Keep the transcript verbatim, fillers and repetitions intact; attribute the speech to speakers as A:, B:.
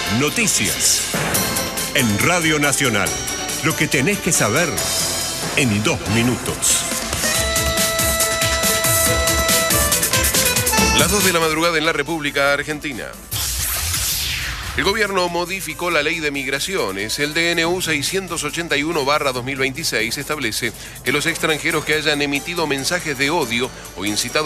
A: Noticias. En Radio Nacional. Lo que tenés que saber en dos minutos.
B: Las dos de la madrugada en la República Argentina. El gobierno modificó la ley de migraciones. El D N U seiscientos ochenta y uno barra dos mil veintiséis establece que los extranjeros que hayan emitido mensajes de odio o incitado